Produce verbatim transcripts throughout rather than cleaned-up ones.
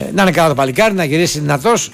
να είναι καλά το παλικάρι, να γυρίσει δυνατός.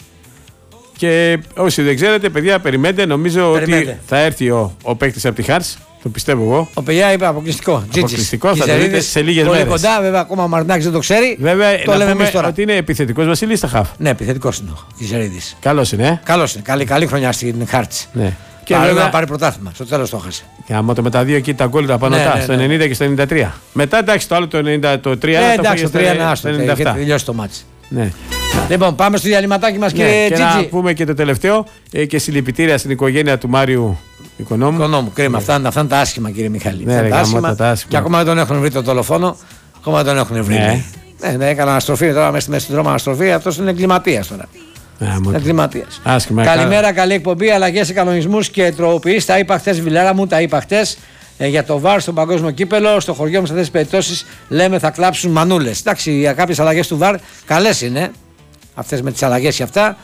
Και όσοι δεν ξέρετε, παιδιά, περιμένετε. Νομίζω περιμένετε. ότι θα έρθει ο, ο παίκτης από τη Χάρτς. Το πιστεύω εγώ. Ο παιδιά είπε αποκλειστικό. Αποκλειστικό, θα το δείτε σε λίγες μέρες. Πολύ κοντά, βέβαια, ακόμα ο Μαρινάκης δεν το ξέρει. Βέβαια, το να λέμε πούμε εμείς τώρα. Ότι είναι επιθετικός Βασίλης στα χαφ. Ναι, επιθετικός είναι ο Κιζερίδης. Καλός είναι. Ε? Καλός είναι. Καλή, καλή χρονιά στην Χάρτς. Ναι. Και βέβαια να πάρει πρωτάθλημα. Στο τέλος το έχασε. Και άμα το με τα δύο εκεί τα γκολ τα πάνω, ναι, ναι, ναι. στο ενενήντα και στο ενενήντα τρία. Μετά εντάξει το άλλο το ενενήντα τρία. Ναι, εντάξει το τρία είναι άστο. Έχει τελειώσει το μάτς. Ναι. Λοιπόν, πάμε στο διαλυματάκι μας, κύριε ναι, Τζίτζι. Και να πούμε και το τελευταίο ε, και συλληπιτήρια στην οικογένεια του Μάριου Οικονόμου. Οικονόμου, κρίμα. Ναι. Αυτά, αυτά είναι τα άσχημα, κύριε Μιχάλη. Ναι, ρε, τα άσχημα. τα άσχημα. Και ακόμα δεν τον έχουν βρει τον δολοφόνο. Ακόμα δεν τον έχουν βρει. Ναι, ναι, ναι έκανα αναστροφή τώρα μέσα στην δρόμο αναστροφή. Αυτό είναι εγκληματίας τώρα. Είναι εγκληματίας. Καλημέρα, καλή εκπομπή. Αλλαγές σε κανονισμούς και τροποποιήσεις. Τα είπα χθες, Βιλέρα μου, τα είπα χθες. Ε, για το βαρ στο παγκόσμιο κύπελο, στο χωριό μου σε αυτές τις περιπτώσεις λέμε θα κλάψουν μανούλες. Εντάξει, για κάποιες αλλαγές του βαρ καλές είναι. Αυτές με τις αλλαγές και αυτά.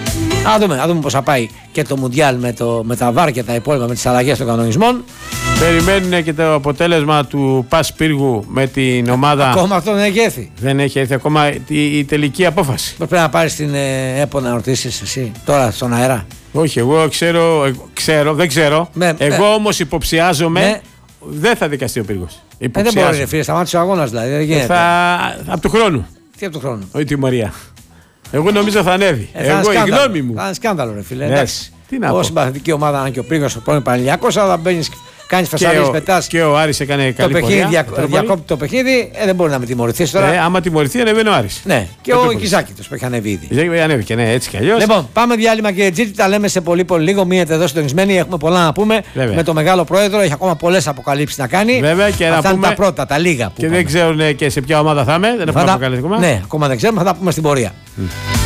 Α δούμε, α δούμε πώς θα πάει και το Μουντιάλ με, το, με τα βαρ και τα υπόλοιπα με τις αλλαγές των κανονισμών. Περιμένουν και το αποτέλεσμα του Πας Πύργου με την ομάδα. Ακόμα αυτό δεν έχει έρθει. Δεν έχει έρθει ακόμα η, η τελική απόφαση. Πρέπει να πάρεις την ε, ΕΠΟ να ρωτήσεις εσύ τώρα στον αέρα. Όχι, εγώ ξέρω, εγώ, ξέρω δεν ξέρω. Με, εγώ ε, όμως υποψιάζομαι. Με, δεν θα δικαστεί ο Πύργος. Ε, δεν μπορεί, φίλε, σταμάτησε ο αγώνας δηλαδή. Δεν γίνεται. Θα, από του χρόνου. Τι από του χρόνου. Όχι τη Μαρία. Εγώ νομίζω θα ανέβει. Ε, εγώ η γνώμη μου. Θα είναι σκάνδαλο, ρε φίλε. Yes. Εντάξει. Τι να πω. Ω συμπαθητική ομάδα, αν και ο Πύργος ο πρώην Πανηλιακός, αλλά μπαίνει. Κάνει φασαρίες, πετάς. Και ο Άρης έκανε καλή το παιχνίδι, πορεία. Δια, διακόπτει το παιχνίδι, ε, δεν μπορεί να με τιμωρηθεί τώρα. Ε, άμα τιμωρηθεί, ανεβαίνει ο Άρης. Ναι, και ο Κιζάκητος που έχει ανέβει ήδη. Κιζάκητος ανέβηκε, ναι, έτσι κι αλλιώς. Λοιπόν, πάμε διάλειμμα, κύριε Τζίτη, τα λέμε σε πολύ πολύ λίγο. Μείνετε εδώ συντονισμένοι, έχουμε πολλά να πούμε. Βέβαια. Με το μεγάλο πρόεδρο, έχει ακόμα πολλές αποκαλύψεις να κάνει. Βέβαια, και αυτά να πούμε... είναι τα πρώτα, τα λίγα που. Και πάμε. Δεν ξέρουν και σε ποια ομάδα θα είμαι, δεν έχουμε αποκαλύψει ακόμα. Ναι, ακόμα δεν ξέρουμε, θα τα πούμε στην πορεία. Mm.